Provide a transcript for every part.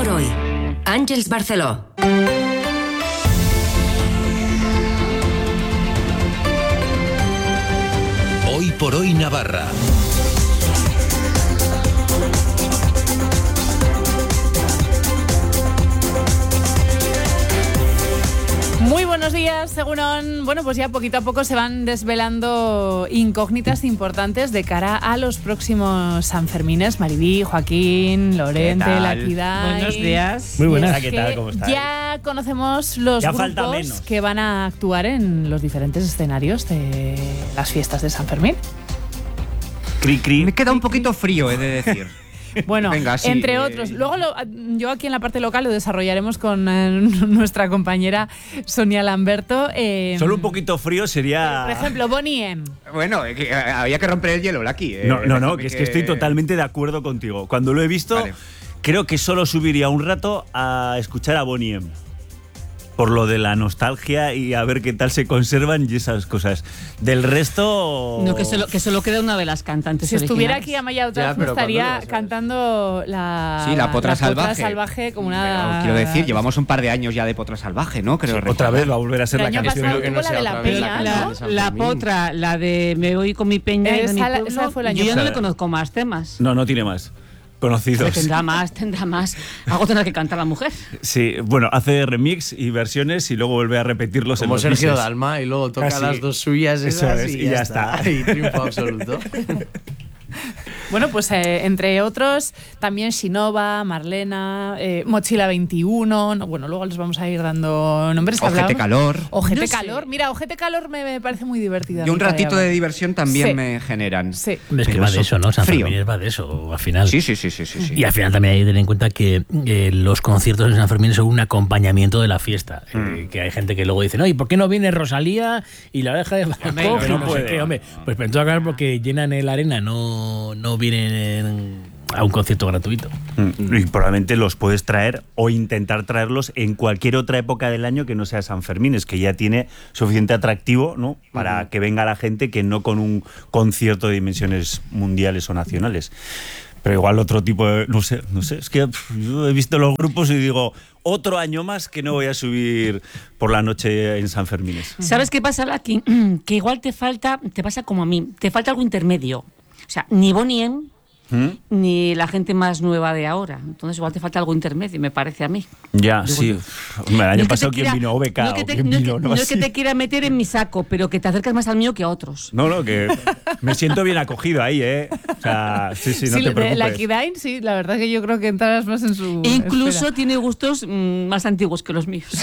por hoy. Àngels Barceló. Hoy por hoy Navarra. Muy buenos días, Segurón. Bueno, pues ya poquito a poco se van desvelando incógnitas importantes de cara a los próximos Sanfermines. Maribí, Joaquín, Lorente, Laquidai. Buenos días. Muy buenas. ¿Qué tal? ¿Cómo estáis? Ya conocemos los ya falta grupos menos. que van a actuar en los diferentes escenarios de las fiestas de San Fermín. Cri, cri. Me queda un poquito frío, he de decir. Bueno, Venga, sí, entre otros. Luego yo aquí en la parte local lo desarrollaremos con nuestra compañera Sonia Lamberto. Solo un poquito frío sería... Por ejemplo, Bonnie M. Bueno, había que romper el hielo, Laki. No, que es que estoy totalmente de acuerdo contigo. Cuando lo he visto, Vale. creo que solo subiría un rato a escuchar a Bonnie M. Por lo de la nostalgia y a ver qué tal se conservan y esas cosas. Del resto... No, que solo queda una de las cantantes Si estuviera originales. aquí Amaya Otaz, estaría cantando la Potra Salvaje como una... Pero, quiero decir, llevamos un par de años ya de Potra Salvaje, ¿no? Creo Otra vez va a volver a ser El la año canción. pasado tuvo la de la Peña, ¿no? La Potra, la de Me voy con mi peña y de mi pueblo, esa fue el año yo ya no pasado. le conozco más temas. No tiene más. Conocidos. Tendrá más. Algo tendrá que cantar la mujer. Sí, bueno, hace remix y versiones y luego vuelve a repetirlos en Como los Sergio bises. Dalma y luego toca Casi. las dos suyas Eso esas es, y ya está. Y triunfo absoluto. Bueno, pues entre otros, también Shinova, Marlena, Mochila 21. Bueno, luego les vamos a ir dando nombres. Ojete Calor. Ojete No sé. Calor. Mira, Ojete Calor me parece muy divertida. Y un ratito de vida. diversión también Sí. me generan. Sí. Es que Pero va de eso, ¿no? San frío. Fermín va de eso, al final. Sí. Y al final también hay que tener en cuenta que los conciertos de San Fermín son un acompañamiento de la fiesta. Que hay gente que luego dice, no, ¿y por qué no viene Rosalía y la oreja de Van Gogh? que no No sé puede. qué, hombre. Pues en todo caso porque llenan el arena, no vienen a un concierto gratuito. Y probablemente los puedes traer o intentar traerlos en cualquier otra época del año que no sea San Fermín, es que ya tiene suficiente atractivo, ¿no? Para que venga la gente que no con un concierto de dimensiones mundiales o nacionales. Pero igual otro tipo de... No sé, es que yo he visto los grupos y digo, otro año más que no voy a subir por la noche en San Fermines. ¿Sabes qué pasa, Laki? Que igual te pasa como a mí, te falta algo intermedio. O sea, ni Bonnie M, ni la gente más nueva de ahora. Entonces igual te falta algo intermedio, me parece a mí. Ya, Digo, sí. Hombre, el No año es que pasado te quién quiera- vino, OBK, no es que o te- quién no es vino, que- ¿no? no es que Así. te quiera meter en mi saco, pero que te acercas más al mío que a otros. No, que me siento bien acogido ahí, ¿eh? O sea, sí, no te preocupes. La Kidain, sí, la verdad que yo creo que entrarás más en su... E incluso esfera. tiene gustos más antiguos que los míos.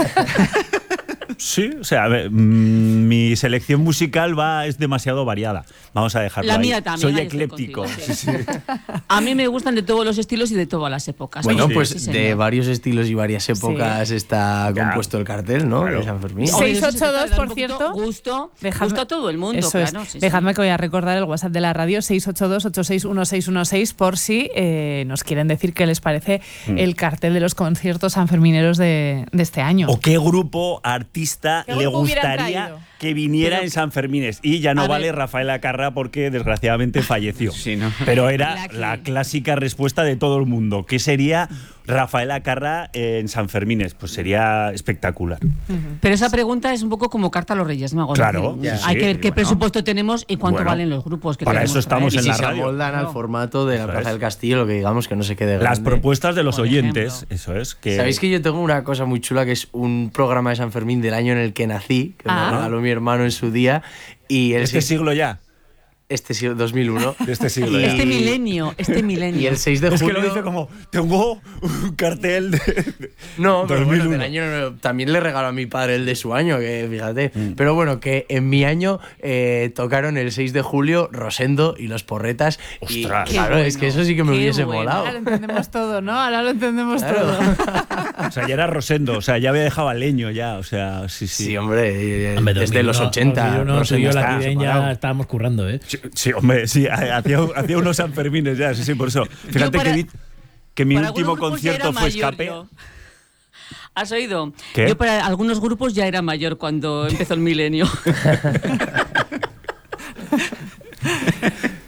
Sí, o sea, a ver, mi selección musical es demasiado variada. Vamos a dejarlo La ahí. mía también. Soy ahí estoy ecléptico. contigo, sí. Sí. A mí me gustan de todos los estilos y de todas las épocas. Bueno, Sí, pues sí, de señor. varios estilos y varias épocas está compuesto el cartel, ¿no? Claro. De San Fermín. Sí. Hombre, eso 682, se trata de dar por un poquito cierto. Gusto Dejadme- a todo el mundo, Eso claro. es. sí, sí. Dejadme que voy a recordar el WhatsApp de la radio, 682-861616, por si nos quieren decir qué les parece el cartel de los conciertos sanfermineros de este año. ¿O qué grupo artista ¿Qué le grupo hubieran gustaría traído? que viniera Pero- en San Fermines? Y ya no A vale ver. Rafael Acarra porque desgraciadamente falleció. Sí, ¿no? Pero era La que- la clásica respuesta de todo el mundo. ¿Qué sería Rafael Acarra en San Fermines? Pues sería espectacular. Pero esa pregunta es un poco como carta a los Reyes Magos. Claro, Es decir, sí, hay que ver sí, qué bueno. presupuesto tenemos y cuánto Bueno, valen los grupos que para queremos eso estamos traer. en Y la si se radio. amoldan al Claro. formato de la Eso Plaza es. del Castillo, lo que digamos que no se quede Las grande. propuestas de los Por oyentes, ejemplo. eso es. Que ¿Sabéis que yo tengo una cosa muy chula que es un programa de San Fermín del año en el que nací, que me regaló mi hermano en su día? Y el este siglo ya? Este siglo 2001. De este siglo Y- ya. Este milenio. Y el 6 de Es que julio... lo dice como, tengo un cartel de... No, pero bueno, 2001. del año también le regaló a mi padre el de su año, que fíjate. Pero bueno, que en mi año tocaron el 6 de julio Rosendo y los Porretas. Ostras. Y, claro, Qué es que eso sí que me bueno, hubiese qué bueno. molado. Ahora lo entendemos todo, ¿no? Ahora lo entendemos Claro. todo. O sea, ya era Rosendo, o sea, ya había dejado a Leño ya, o sea, sí. Sí, hombre, Hombre, desde los 80. No, Rosendo yo la está Kidain ya separado. estábamos currando, ¿eh? Sí, hombre, sí, hacía unos Sanfermines ya, sí, por eso. Fíjate para- que mi Para último algunos grupos ya concierto era fue mayor Escape. yo. ¿Has oído? ¿Qué? Yo para algunos grupos ya era mayor cuando empezó el milenio.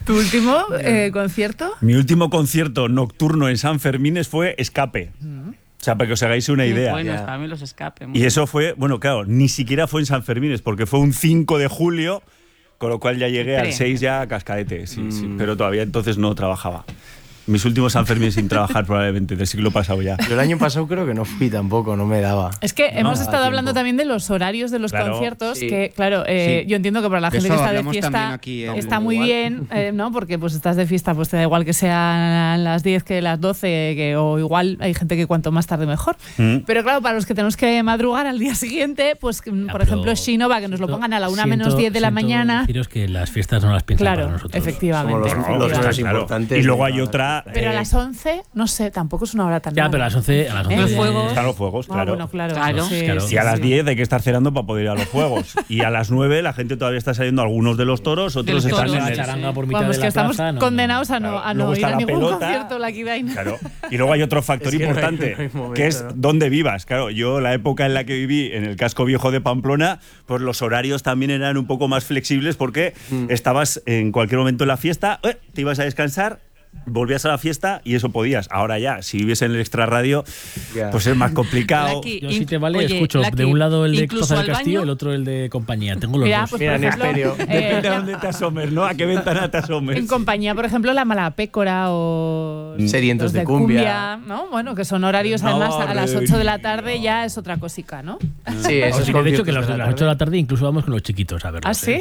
¿Tu último concierto? Mi último concierto nocturno en San Fermines fue Escape. O sea, para que os hagáis una idea. Bueno, Ya. también los escapes. Y eso fue, bueno, claro, ni siquiera fue en San Fermines, porque fue un 5 de julio, con lo cual ya llegué al 6 ya a cascadete, sí, pero todavía entonces no trabajaba. Mis últimos San Fermín sin trabajar probablemente, del siglo pasado ya. Yo el año pasado creo que no fui tampoco, no me daba. Es que hemos daba estado hablando tiempo. también de los horarios de los Claro, conciertos, sí. que claro, Sí. yo entiendo que para la De gente que eso está de hablamos también fiesta aquí está en muy Igual. bien, ¿no? Porque pues estás de fiesta, pues te da igual que sean las 10 que las 12, o igual hay gente que cuanto más tarde mejor. Pero claro, para los que tenemos que madrugar al día siguiente, pues por pero ejemplo Shinova, que nos lo pongan a la 1 menos 10 de la mañana. Deciros que las fiestas no las piensan para Claro, nosotros. efectivamente. Somos No, los está menos claro. importantes. Y luego hay otra. Pero a las 11, no sé, tampoco es una hora tan Ya, larga. pero a las 11... Los fuegos. Están los fuegos, Ah, claro. bueno, claro. Claro. Sí, Claro. sí, Y a las sí. 10 hay que estar cenando para poder ir a los juegos. Y a las 9 la gente todavía está saliendo algunos de los toros, otros Del están toro, en la el. charanga por mitad Vamos, de que la estamos plaza, no, condenados a no, Claro. a Luego no ir está a la ningún pelota. concierto Lucky Dine. Claro. Y luego hay otro factor Es que no hay- importante, no hay momento, que es ¿no? dónde vivas. Claro, yo la época en la que viví en el casco viejo de Pamplona, pues los horarios también eran un poco más flexibles porque estabas en cualquier momento en la fiesta, te ibas a descansar, volvías a la fiesta y eso podías. Ahora ya, si vives en el extrarradio, Ya. pues es más complicado. Lucky, Yo si te vale, oye, escucho Lucky, de un lado el de incluso Costa del al Castillo, baño- el otro el de compañía. Tengo los Mira, dos. pues Mira, por en ejemplo, estéreo. Depende a dónde te asomes, ¿no? A qué ventana te asomes. en compañía, por ejemplo, la Malapécora o Sedientos los de cumbia. ¿no? Bueno, que son horarios No, además a las 8 de la tarde Rey. ya es otra cosica, ¿no? Sí, esos De hecho, que conciertos los de las 8 de la tarde incluso vamos con los chiquitos a verlos. ¿Ah, sí?